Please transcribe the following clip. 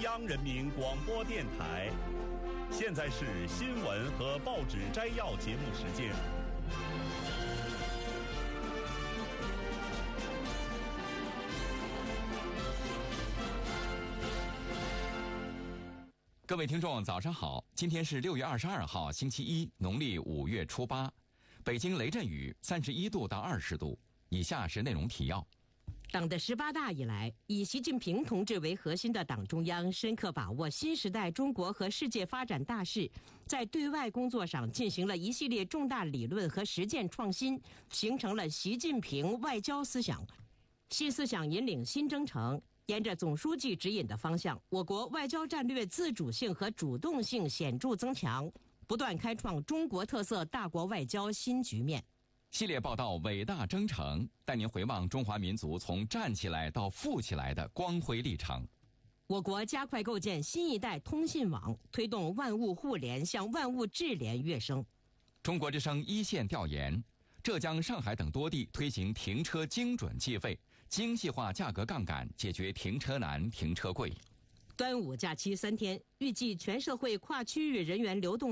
央人民广播电台。现在是新闻和报纸摘要节目时间。 各位听众早上好，今天是6月22号星期一，农历5月初8，北京雷阵雨31度到20度。以下是内容提要。 党的18大以来，以习近平同志为核心的党中央深刻把握新时代中国和世界发展大势，在对外工作上进行了一系列重大理论和实践创新，形成了习近平外交思想。新思想引领新征程，沿着总书记指引的方向，我国外交战略自主性和主动性显著增强，不断开创中国特色大国外交新局面。 系列报道伟大征程，带您回望中华民族从站起来到富起来的光辉历程。 我国加快构建新一代通信网，推动万物互联向万物智联跃升。 中国之声一线调研，浙江、上海等多地推行停车精准计费，精细化价格杠杆，解决停车难、停车贵。 端午假期3天，预计全社会跨区域人员流动